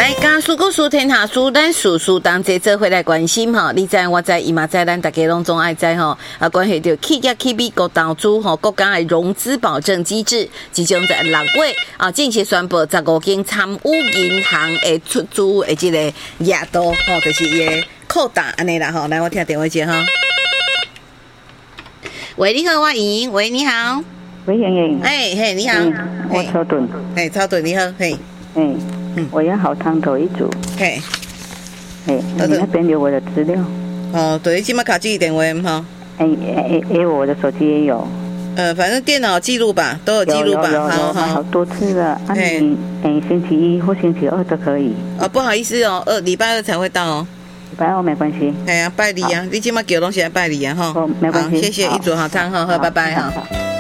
来，家事故事天下事，咱事事同齐做伙来关心吼。你知我知，伊嘛知，咱大家拢总爱知吼。关系到企业去美国投资吼，国家的融资保证机制，即将在6月正式宣布15间参与银行的出资的这个额度吼，就是伊的扩大安尼啦吼。来，我听电话接哈。喂，你好，我莹。喂，你好。 喂，莹莹。 嘿，你好。 我超顿。 超顿，你好，嘿。 我要好汤头一组。 嘿。 你那边有我的资料。 哦，对，今麦卡记电话哈。 我的手机也有。 反正电脑记录吧，都有记录吧。 有好多次了。星期一或星期二都可以。 不好意思哦，礼拜二才会到哦。 礼拜二没关系。 哎呀，拜礼啊！你今麦叫东西来拜礼啊哈。 哦，没关系。 谢谢，一组好汤哈，喝，拜拜哈。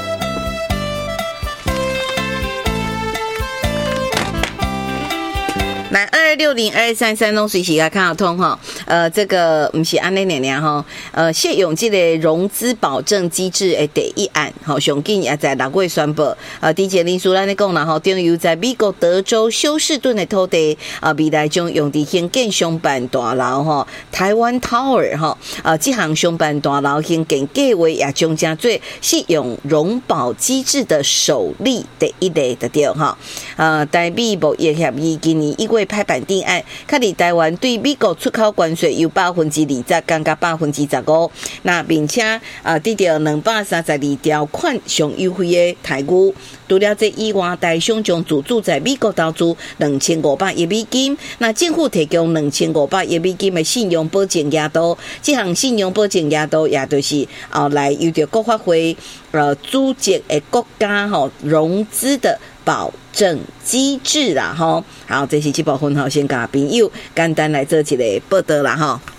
来22602233拢随时来看得通哈，这个不是安尼尔哈，适用这个融资保证机制的第一案，好，上紧也在6月宣布，之前林书咱咧讲啦吼，定由在美国德州休士顿的土地，未来将用伫兴建商办大楼哈，台湾 Tower 哈，这项商办大楼兴建计划也将加做适用融保机制的首例第一例的对哈，台美贸易协议今年1月拍板定案，较伫台湾对美国出口关税由20%降到15%，那并且得到232条款上优惠的待遇。除了这以外，台商将自主在美国投资2500亿美金，那政府提供2500亿美金的信用保证额度，这项信用保证额度也就是后来由着国发会组织的国家融资的保证机制啦吼。好，这是这部分先甲朋友简单来做一个报道啦吼。